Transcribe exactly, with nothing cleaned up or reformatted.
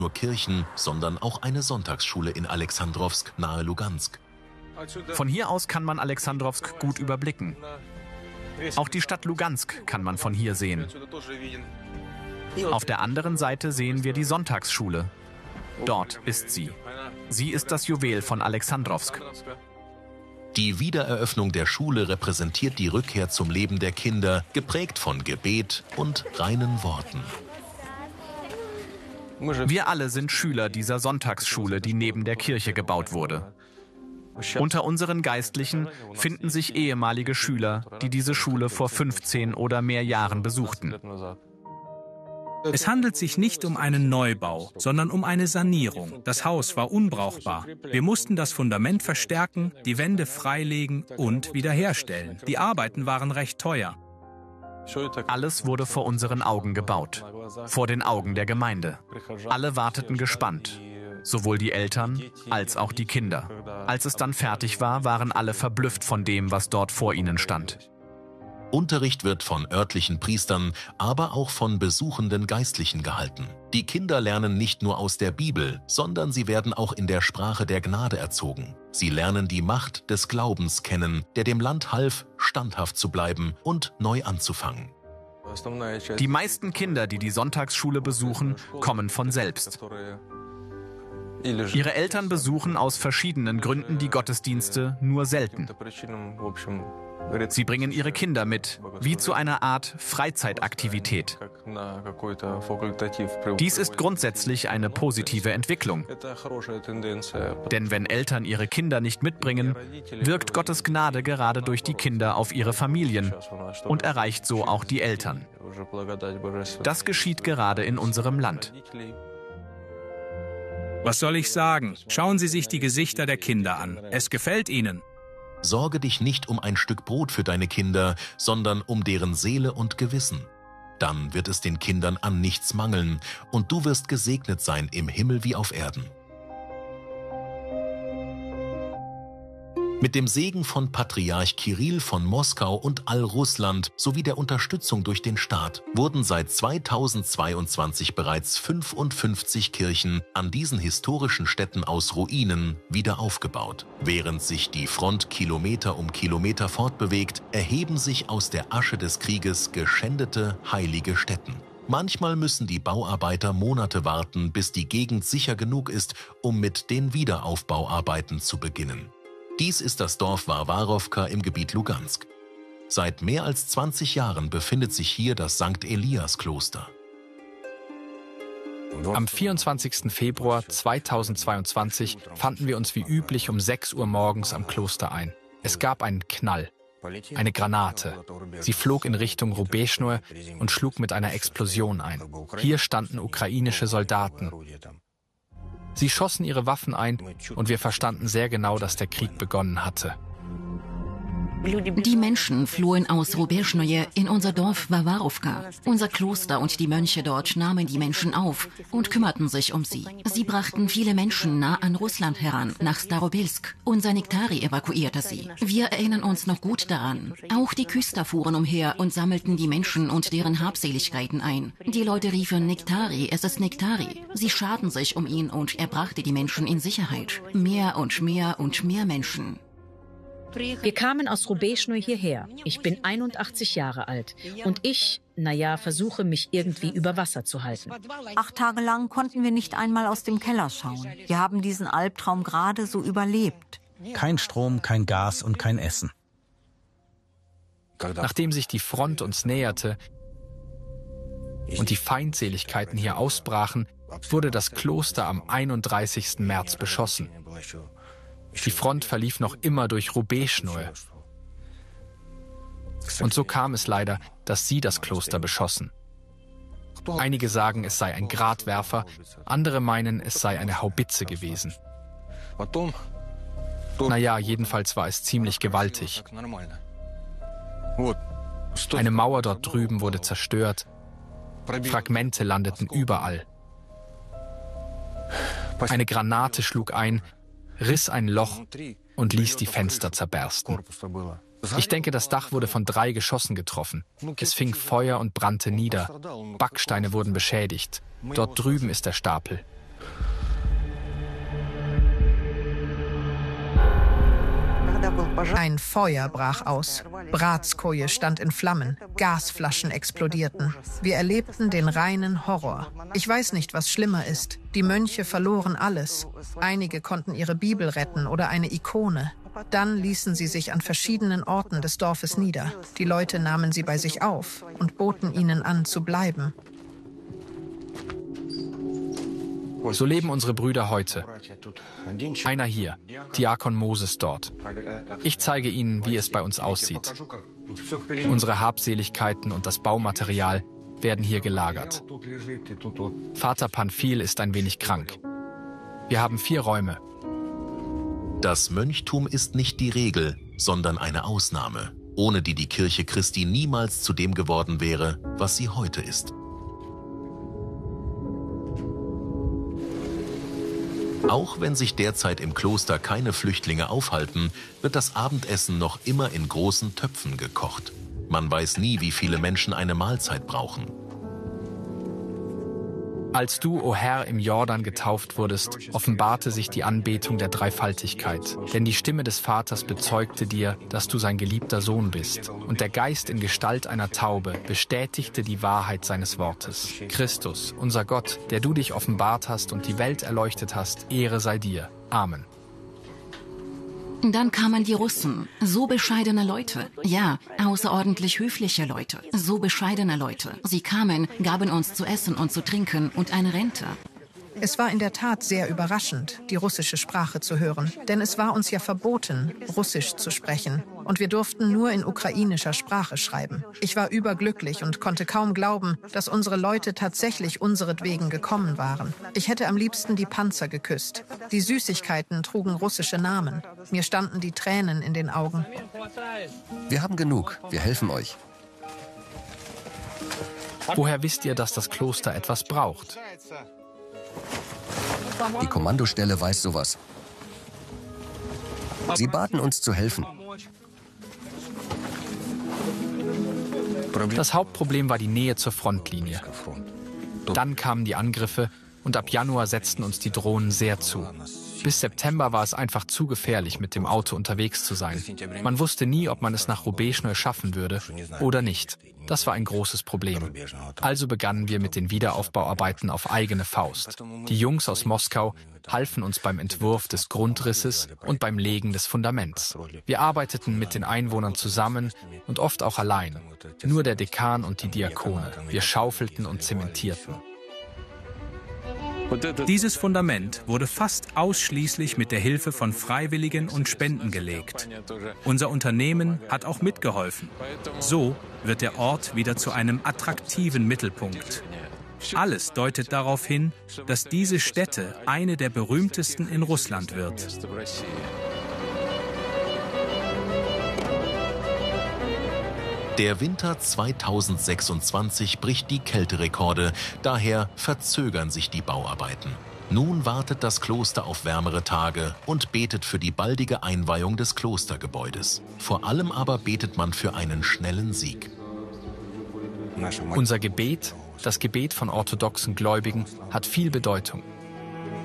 nur Kirchen, sondern auch eine Sonntagsschule in Alexandrowsk nahe Lugansk. Von hier aus kann man Alexandrowsk gut überblicken. Auch die Stadt Lugansk kann man von hier sehen. Auf der anderen Seite sehen wir die Sonntagsschule. Dort ist sie. Sie ist das Juwel von Alexandrowsk. Die Wiedereröffnung der Schule repräsentiert die Rückkehr zum Leben der Kinder, geprägt von Gebet und reinen Worten. Wir alle sind Schüler dieser Sonntagsschule, die neben der Kirche gebaut wurde. Unter unseren Geistlichen finden sich ehemalige Schüler, die diese Schule vor fünfzehn oder mehr Jahren besuchten. Es handelt sich nicht um einen Neubau, sondern um eine Sanierung. Das Haus war unbrauchbar. Wir mussten das Fundament verstärken, die Wände freilegen und wiederherstellen. Die Arbeiten waren recht teuer. Alles wurde vor unseren Augen gebaut, vor den Augen der Gemeinde. Alle warteten gespannt, sowohl die Eltern als auch die Kinder. Als es dann fertig war, waren alle verblüfft von dem, was dort vor ihnen stand. Unterricht wird von örtlichen Priestern, aber auch von besuchenden Geistlichen gehalten. Die Kinder lernen nicht nur aus der Bibel, sondern sie werden auch in der Sprache der Gnade erzogen. Sie lernen die Macht des Glaubens kennen, der dem Land half, standhaft zu bleiben und neu anzufangen. Die meisten Kinder, die die Sonntagsschule besuchen, kommen von selbst. Ihre Eltern besuchen aus verschiedenen Gründen die Gottesdienste nur selten. Sie bringen ihre Kinder mit, wie zu einer Art Freizeitaktivität. Dies ist grundsätzlich eine positive Entwicklung. Denn wenn Eltern ihre Kinder nicht mitbringen, wirkt Gottes Gnade gerade durch die Kinder auf ihre Familien und erreicht so auch die Eltern. Das geschieht gerade in unserem Land. Was soll ich sagen? Schauen Sie sich die Gesichter der Kinder an. Es gefällt ihnen. Sorge dich nicht um ein Stück Brot für deine Kinder, sondern um deren Seele und Gewissen. Dann wird es den Kindern an nichts mangeln und du wirst gesegnet sein im Himmel wie auf Erden. Mit dem Segen von Patriarch Kirill von Moskau und all Russland sowie der Unterstützung durch den Staat wurden seit zweitausendzweiundzwanzig bereits fünfundfünfzig Kirchen an diesen historischen Städten aus Ruinen wieder aufgebaut. Während sich die Front Kilometer um Kilometer fortbewegt, erheben sich aus der Asche des Krieges geschändete heilige Stätten. Manchmal müssen die Bauarbeiter Monate warten, bis die Gegend sicher genug ist, um mit den Wiederaufbauarbeiten zu beginnen. Dies ist das Dorf Warwarowka im Gebiet Lugansk. Seit mehr als zwanzig Jahren befindet sich hier das Sankt Elias-Kloster. Am vierundzwanzigsten Februar zweitausendzweiundzwanzig fanden wir uns wie üblich um sechs Uhr morgens am Kloster ein. Es gab einen Knall, eine Granate. Sie flog in Richtung Rubeschnoe und schlug mit einer Explosion ein. Hier standen ukrainische Soldaten. Sie schossen ihre Waffen ein und wir verstanden sehr genau, dass der Krieg begonnen hatte. Die Menschen flohen aus Rubeschnoe in unser Dorf Warwarowka. Unser Kloster und die Mönche dort nahmen die Menschen auf und kümmerten sich um sie. Sie brachten viele Menschen nah an Russland heran, nach Starobelsk. Unser Nektari evakuierte sie. Wir erinnern uns noch gut daran. Auch die Küster fuhren umher und sammelten die Menschen und deren Habseligkeiten ein. Die Leute riefen Nektari, es ist Nektari. Sie scharten sich um ihn und er brachte die Menschen in Sicherheit. Mehr und mehr und mehr Menschen. Wir kamen aus Rubeschnoe hierher. Ich bin einundachtzig Jahre alt. Und ich, naja, versuche mich irgendwie über Wasser zu halten. Acht Tage lang konnten wir nicht einmal aus dem Keller schauen. Wir haben diesen Albtraum gerade so überlebt. Kein Strom, kein Gas und kein Essen. Nachdem sich die Front uns näherte und die Feindseligkeiten hier ausbrachen, wurde das Kloster am einunddreißigsten März beschossen. Die Front verlief noch immer durch Rubeschnoe. Und so kam es leider, dass sie das Kloster beschossen. Einige sagen, es sei ein Gradwerfer, andere meinen, es sei eine Haubitze gewesen. Naja, jedenfalls war es ziemlich gewaltig. Eine Mauer dort drüben wurde zerstört. Fragmente landeten überall. Eine Granate schlug ein, riss ein Loch und ließ die Fenster zerbersten. Ich denke, das Dach wurde von drei Geschossen getroffen. Es fing Feuer und brannte nieder. Backsteine wurden beschädigt. Dort drüben ist der Stapel. Ein Feuer brach aus. Bratskoje stand in Flammen. Gasflaschen explodierten. Wir erlebten den reinen Horror. Ich weiß nicht, was schlimmer ist. Die Mönche verloren alles. Einige konnten ihre Bibel retten oder eine Ikone. Dann ließen sie sich an verschiedenen Orten des Dorfes nieder. Die Leute nahmen sie bei sich auf und boten ihnen an, zu bleiben. So leben unsere Brüder heute. Einer hier, Diakon Moses dort. Ich zeige Ihnen, wie es bei uns aussieht. Unsere Habseligkeiten und das Baumaterial werden hier gelagert. Vater Pamphil ist ein wenig krank. Wir haben vier Räume. Das Mönchtum ist nicht die Regel, sondern eine Ausnahme, ohne die die Kirche Christi niemals zu dem geworden wäre, was sie heute ist. Auch wenn sich derzeit im Kloster keine Flüchtlinge aufhalten, wird das Abendessen noch immer in großen Töpfen gekocht. Man weiß nie, wie viele Menschen eine Mahlzeit brauchen. Als du, o Herr, im Jordan getauft wurdest, offenbarte sich die Anbetung der Dreifaltigkeit. Denn die Stimme des Vaters bezeugte dir, dass du sein geliebter Sohn bist. Und der Geist in Gestalt einer Taube bestätigte die Wahrheit seines Wortes. Christus, unser Gott, der du dich offenbart hast und die Welt erleuchtet hast, Ehre sei dir. Amen. Dann kamen die Russen, so bescheidene Leute, ja, außerordentlich höfliche Leute, so bescheidene Leute. Sie kamen, gaben uns zu essen und zu trinken und eine Rente. Es war in der Tat sehr überraschend, die russische Sprache zu hören, denn es war uns ja verboten, Russisch zu sprechen. Und wir durften nur in ukrainischer Sprache schreiben. Ich war überglücklich und konnte kaum glauben, dass unsere Leute tatsächlich unseretwegen gekommen waren. Ich hätte am liebsten die Panzer geküsst. Die Süßigkeiten trugen russische Namen. Mir standen die Tränen in den Augen. Wir haben genug. Wir helfen euch. Woher wisst ihr, dass das Kloster etwas braucht? Die Kommandostelle weiß sowas. Sie baten uns zu helfen. Das Hauptproblem war die Nähe zur Frontlinie. Dann kamen die Angriffe und ab Januar setzten uns die Drohnen sehr zu. Bis September war es einfach zu gefährlich, mit dem Auto unterwegs zu sein. Man wusste nie, ob man es nach Rubezhnoye schaffen würde oder nicht. Das war ein großes Problem. Also begannen wir mit den Wiederaufbauarbeiten auf eigene Faust. Die Jungs aus Moskau halfen uns beim Entwurf des Grundrisses und beim Legen des Fundaments. Wir arbeiteten mit den Einwohnern zusammen und oft auch allein. Nur der Dekan und die Diakone. Wir schaufelten und zementierten. Dieses Fundament wurde fast ausschließlich mit der Hilfe von Freiwilligen und Spenden gelegt. Unser Unternehmen hat auch mitgeholfen. So wird der Ort wieder zu einem attraktiven Mittelpunkt. Alles deutet darauf hin, dass diese Stätte eine der berühmtesten in Russland wird. Der Winter zweitausendsechsundzwanzig bricht die Kälterekorde, daher verzögern sich die Bauarbeiten. Nun wartet das Kloster auf wärmere Tage und betet für die baldige Einweihung des Klostergebäudes. Vor allem aber betet man für einen schnellen Sieg. Unser Gebet, das Gebet von orthodoxen Gläubigen, hat viel Bedeutung.